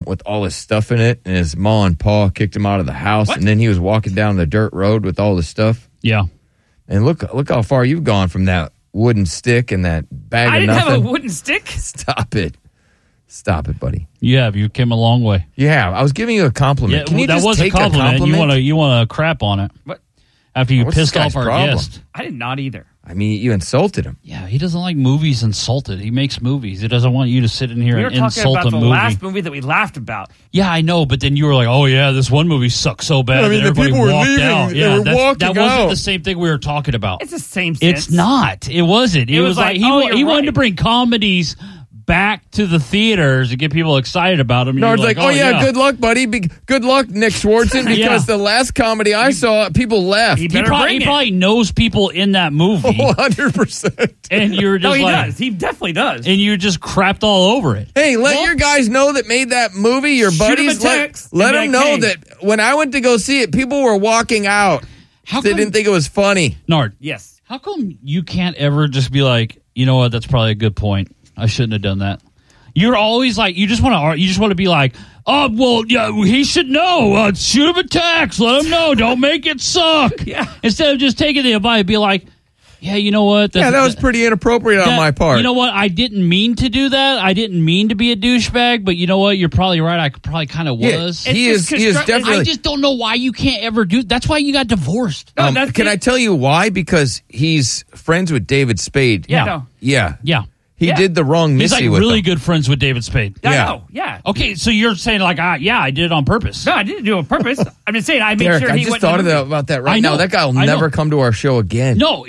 with all his stuff in it, and his ma and pa kicked him out of the house, and then he was walking down the dirt road with all the stuff. Yeah. And look how far you've gone from that wooden stick and that bag of nothing. I didn't have a wooden stick. Stop it, buddy. Yeah, you came a long way. Yeah, I was giving you a compliment. Yeah, Can you that just was take a compliment. compliment? You want to crap on it. What? After you What's pissed this off guy's our problem? guest. I did not either. I mean, you insulted him. Yeah, he doesn't like movies insulted. He makes movies. He doesn't want you to sit in here We were and talking insult about a the movie. last movie that we laughed about. Yeah, I know, but then you were like, "Oh yeah, this one movie sucks so bad." I mean, that the everybody people were walked leaving. out. They Yeah, were walking that wasn't out. the same thing we were talking about. It's the same sense. It's not. It wasn't. It was like he wanted to bring comedies back to the theaters and get people excited about them. No, it's like, oh yeah, good luck, buddy. Good luck, Nick Swartzen, because the last comedy I saw, people left. He He probably knows people in that movie. 100%. And you're just he like, does. He definitely does. And you just crapped all over it. Hey, let your guys know that made that movie, your buddies. Let them know that when I went to go see it, people were walking out. They didn't think it was funny. Nard. Yes. How come you can't ever just be like, you know what, that's probably a good point. I shouldn't have done that. You're always like, you just want to be like, oh, well, yeah, he should know. Shoot him a text. Let him know. Don't make it suck. Yeah. Instead of just taking the advice, be like, yeah, you know what? That was pretty inappropriate on my part. You know what? I didn't mean to do that. I didn't mean to be a douchebag, but you know what? You're probably right. I probably kind of was. He is definitely. I just don't know why you can't ever do. That's why you got divorced. Can I tell you why? Because he's friends with David Spade. Yeah. Yeah. He did the wrong He's Missy like with really him. good friends with David Spade. I know. Yeah. Okay, so you're saying like, I did it on purpose. No, I didn't do it on purpose. I'm just saying I made Derek, sure I he just went. thought about that right now. That guy will I know. never come to our show again. No,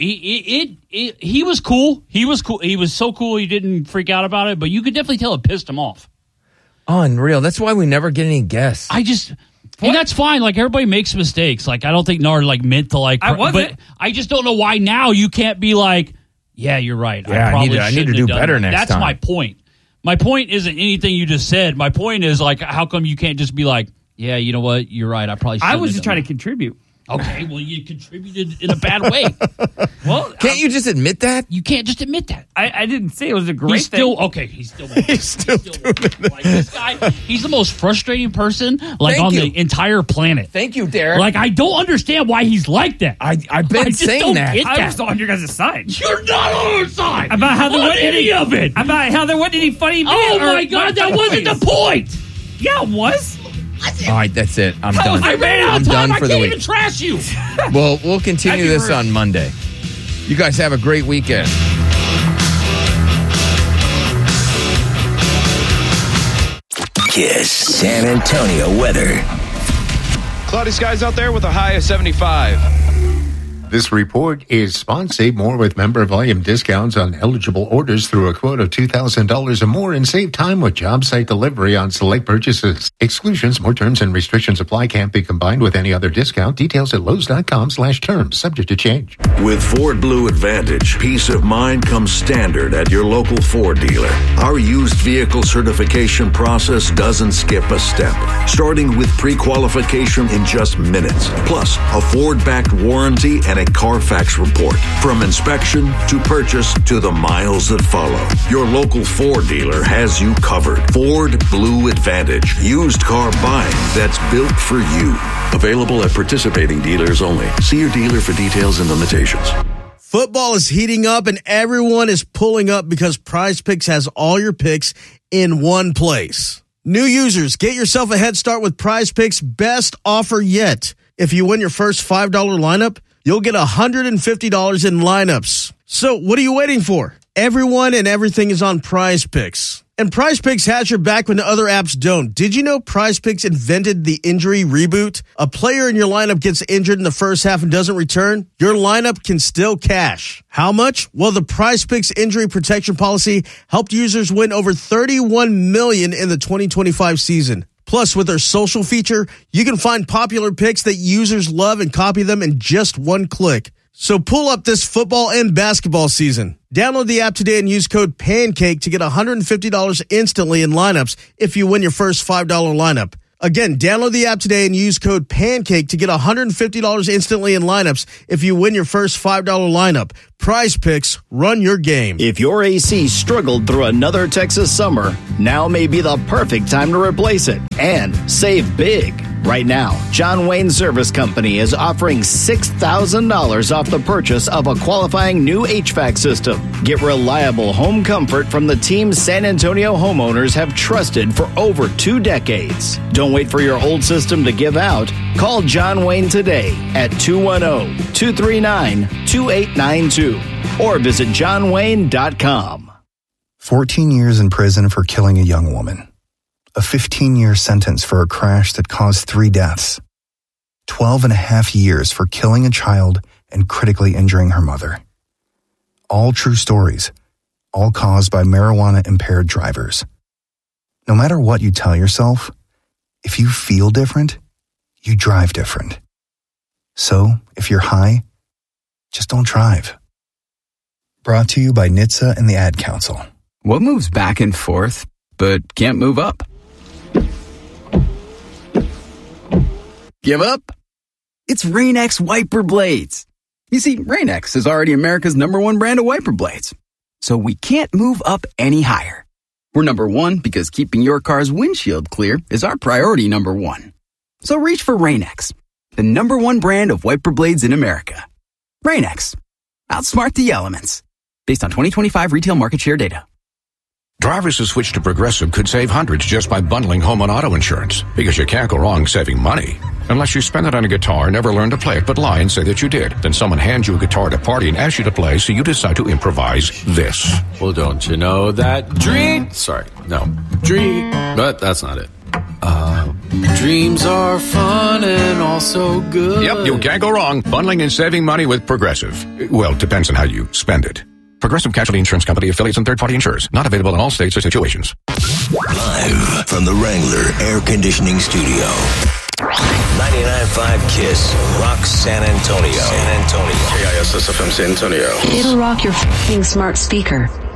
he was cool. He was cool. He was so cool he didn't freak out about it, but you could definitely tell it pissed him off. Unreal. That's why we never get any guests. And that's fine. Like, everybody makes mistakes. Like, I don't think Nard meant to I wasn't. But I just don't know why now you can't be like, yeah, you're right. Yeah, I need to do better next time. That's my point. My point isn't anything you just said. My point is, like, how come you can't just be like, yeah, you know what? You're right. I probably shouldn't I was have just done trying that. to contribute. Okay, well, you contributed in a bad way. Well, Can't you just admit that? You can't just admit that. I didn't say it was a great He's still He's still doing it. Like, this guy, he's the most frustrating person the entire planet. Thank you, Derek. Like, I don't understand why he's like that. I've been saying that. I was on your guys' side. You're not on our side. About how there wasn't any of it. About how there wasn't any funny. Oh my God, that wasn't the point. Yeah, it was. All right, that's it. I'm done. I ran out I'm of time. done I for the can't week. even trash you. Well, we'll continue That'd be this rude. on Monday. You guys have a great weekend. Kiss San Antonio weather. Cloudy skies out there with a high of 75. This report is sponsored. Save more with member volume discounts on eligible orders through a quote of $2,000 or more, and save time with job site delivery on select purchases. Exclusions, more terms and restrictions apply. Can't be combined with any other discount. Details at Lowe's.com/terms. Subject to change. With Ford Blue Advantage, peace of mind comes standard at your local Ford dealer. Our used vehicle certification process doesn't skip a step, starting with pre-qualification in just minutes, plus a Ford-backed warranty and a Carfax report. From inspection to purchase to the miles that follow, your local Ford dealer has you covered. Ford Blue Advantage, used car buying that's built for you. Available at participating dealers only. See your dealer for details and limitations. Football is heating up and everyone is pulling up because Prize Picks has all your picks in one place. New users, get yourself a head start with Prize Picks' best offer yet. If you win your first $5 lineup, you'll get $150 in lineups. So what are you waiting for? Everyone and everything is on Prize Picks. And Prize Picks has your back when other apps don't. Did you know Prize Picks invented the injury reboot? A player in your lineup gets injured in the first half and doesn't return, your lineup can still cash. How much? Well, the Prize Picks injury protection policy helped users win over $31 million in the 2025 season. Plus, with their social feature, you can find popular picks that users love and copy them in just one click. So pull up this football and basketball season. Download the app today and use code PANCAKE to get $150 instantly in lineups if you win your first $5 lineup. Again, download the app today and use code PANCAKE to get $150 instantly in lineups if you win your first $5 lineup. Prize Picks, run your game. If your AC struggled through another Texas summer, now may be the perfect time to replace it and save big. Right now, John Wayne Service Company is offering $6,000 off the purchase of a qualifying new HVAC system. Get reliable home comfort from the team San Antonio homeowners have trusted for over 2 decades. Don't wait for your old system to give out. Call John Wayne today at 210-239-2892 or visit johnwayne.com. 14 years in prison for killing a young woman. A 15-year sentence for a crash that caused 3 deaths. 12 and a half years for killing a child and critically injuring her mother. All true stories, all caused by marijuana-impaired drivers. No matter what you tell yourself, if you feel different, you drive different. So, if you're high, just don't drive. Brought to you by NHTSA and the Ad Council. What moves back and forth, but can't move up? Give up? It's Rain-X wiper blades. You see, Rain-X is already America's #1 brand of wiper blades. So we can't move up any higher. We're #1 because keeping your car's windshield clear is our priority #1. So reach for Rain-X, the #1 brand of wiper blades in America. Rain-X. Outsmart the elements. Based on 2025 retail market share data. Drivers who switch to Progressive could save hundreds just by bundling home and auto insurance, because you can't go wrong saving money. Unless you spend it on a guitar, never learn to play it, but lie and say that you did. Then someone hands you a guitar at a party and asks you to play, so you decide to improvise this. Well, don't you know that dream, but that's not it. Dreams are fun and also good. Yep, you can't go wrong bundling and saving money with Progressive. Well, depends on how you spend it. Progressive Casualty Insurance Company, affiliates, and third-party insurers. Not available in all states or situations. Live from the Wrangler Air Conditioning Studio. 99.5 KISS, Rock San Antonio. KISS FM San Antonio. It'll rock your f***ing smart speaker.